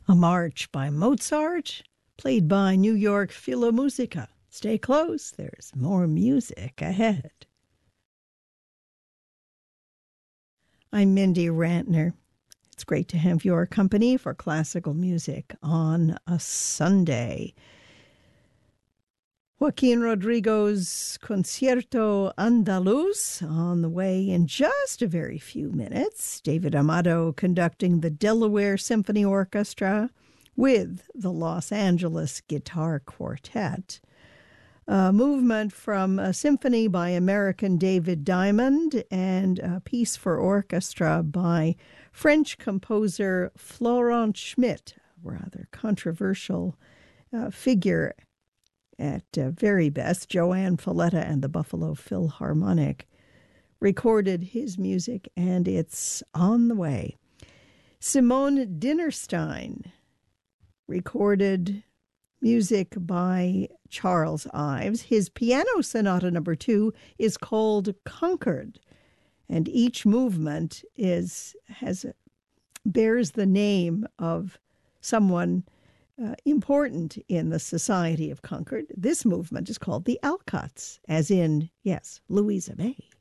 A march by Mozart, played by New York Philharmonic. Stay close, there's more music ahead. I'm Mindy Rantner. It's great to have your company for classical music on a Sunday. Joaquin Rodrigo's Concierto Andaluz on the way in just a very few minutes. David Amato conducting the Delaware Symphony Orchestra with the Los Angeles Guitar Quartet. A movement from a symphony by American David Diamond and a piece for orchestra by French composer Florent Schmitt, a rather controversial figure at very best. Joanne Falletta and the Buffalo Philharmonic recorded his music, and it's on the way. Simone Dinnerstein recorded music by Charles Ives. His piano sonata number 2 is called Concord, and each movement bears the name of someone important in the Society of Concord. This movement is called the Alcotts, as in, yes, Louisa May.